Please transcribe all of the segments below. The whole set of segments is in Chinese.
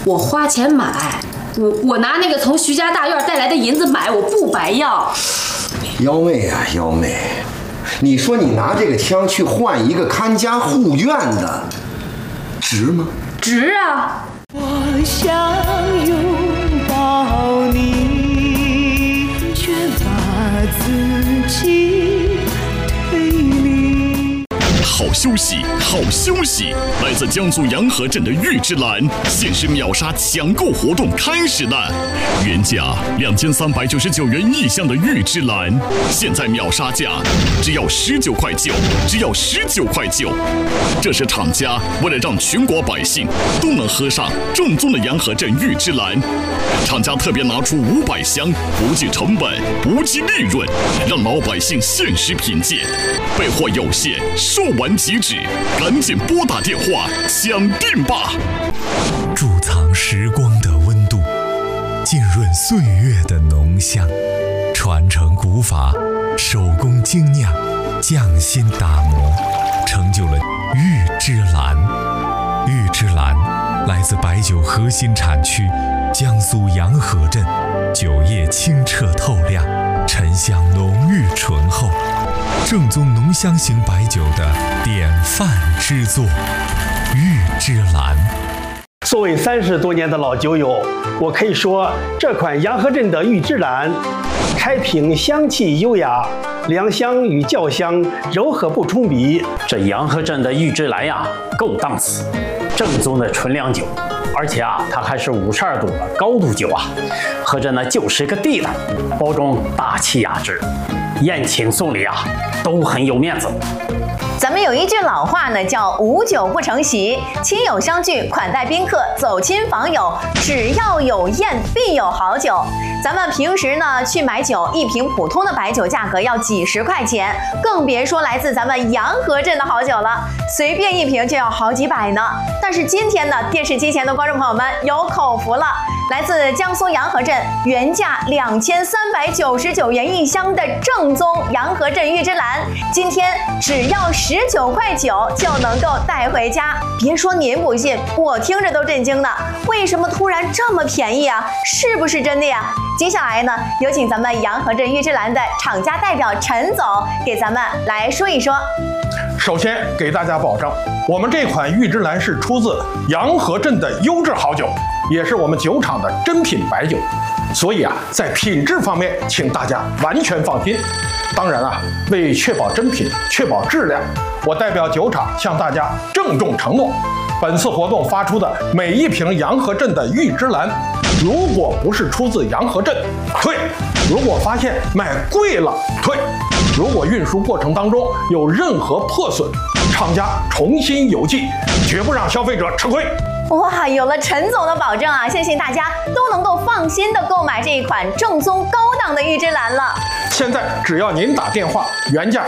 我花钱买，我拿那个从徐家大院带来的银子买，我不白要。 幺妹啊，幺妹，你说你拿这个枪去换一个看家护院的，值吗？ 值啊！ 我想拥抱你，却把自己推离。 好消息，好消息！来自江苏洋河镇的玉芝兰限时秒杀抢购活动开始了，原价2399元一箱的玉芝兰，现在秒杀价只要19块9，只要19块9。这是厂家为了让全国百姓都能喝上正宗的洋河镇玉芝兰，厂家特别拿出500箱，不计成本，不计利润，让老百姓限时品鉴。备货有限，售完即止，赶紧拨打电话抢订吧！ 贮藏时光的温度，浸润岁月的浓香，传承古法，手工精酿，匠心打磨，成就了玉芝兰。玉芝兰来自白酒核心产区江苏洋河镇，酒液清澈透亮，沉香浓郁醇厚，正宗浓香型白酒的典范之作。玉芝兰。 作为30多年的老酒友，我可以说这款洋河镇的玉芝兰，开瓶香气优雅，良香与酵香柔和不冲鼻。 这洋河镇的玉芝兰呀，够档次，正宗的纯粮酒，而且啊，它还是52度的高度酒啊，喝着呢就是个地道，包装大气雅致，宴请送礼啊都很有面子。 咱们有一句老话呢，叫无酒不成席，亲友相聚，款待宾客，走亲访友，只要有宴必有好酒。咱们平时呢去买酒，一瓶普通的白酒价格要几十块钱，更别说来自咱们洋河镇的好酒了，随便一瓶就要好几百呢。但是今天呢，电视机前的观众朋友们有口福了，来自江苏洋河镇，原价2399元一箱的正宗洋河镇玉芝兰，今天只要19块9就能够带回家。别说您不信，我听着都震惊呢。为什么突然这么便宜啊？是不是真的呀？接下来呢，有请咱们洋河镇玉芝兰的厂家代表陈总给咱们来说一说。 首先给大家保证，我们这款玉芝兰是出自洋河镇的优质好酒，也是我们酒厂的珍品白酒，所以啊，在品质方面，请大家完全放心。当然啊，为确保真品、确保质量，我代表酒厂向大家郑重承诺，本次活动发出的每一瓶洋河镇的玉芝兰，如果不是出自洋河镇，退；如果发现卖贵了，退；如果运输过程当中有任何破损，厂家重新邮寄，绝不让消费者吃亏。 哇，有了陈总的保证啊，相信大家都能够放心的购买这一款正宗高档的玉芝兰了。 现在只要您打电话，原价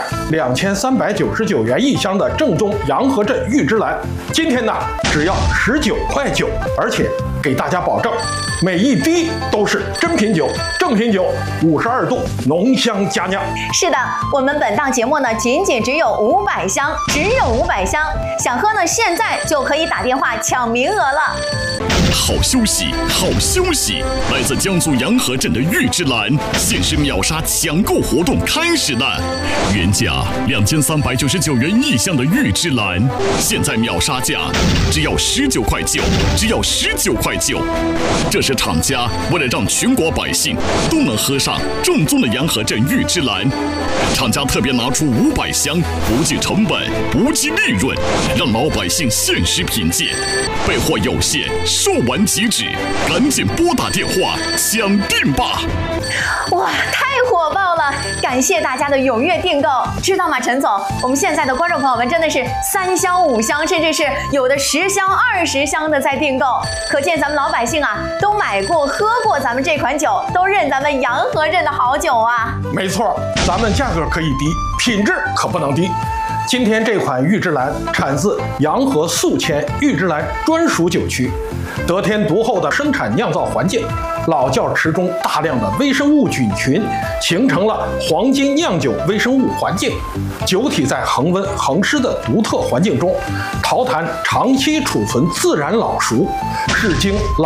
2399元一箱的正宗洋河镇玉芝兰，今天呢只要19块9，而且给大家保证，每一滴都是真品酒、正品酒，52度浓香佳酿。 是的，我们本档节目呢仅只有500箱，只有500箱，想喝呢现在就可以打电话抢名额了。 好消息，好消息！来自江苏洋河镇的玉芝兰限时秒杀抢购活动开始了，原价2399元一箱的玉芝兰，现在秒杀价只要19块9，只要19块9。这是厂家为了让全国百姓都能喝上正宗的洋河镇玉芝兰，厂家特别拿出500箱，不计成本，不计利润，让老百姓限时品鉴。备货有限，售完即止，赶紧拨打电话抢订吧！ 哇，太火爆了！感谢大家的踊跃订购，知道吗，陈总？我们现在的观众朋友们真的是3箱、5箱，甚至是有的10箱、20箱的在订购，可见咱们老百姓啊都买过、喝过咱们这款酒，都认咱们洋河镇的好酒啊。 没错，咱们价格可以低，品质可不能低。今天这款玉芝兰产自洋河宿迁玉芝兰专属酒区，得天独厚的生产酿造环境，老窖池中大量的微生物菌群形成了黄金酿酒微生物环境，酒体在恒温恒湿的独特环境中，陶坛长期储存自然老熟，是经老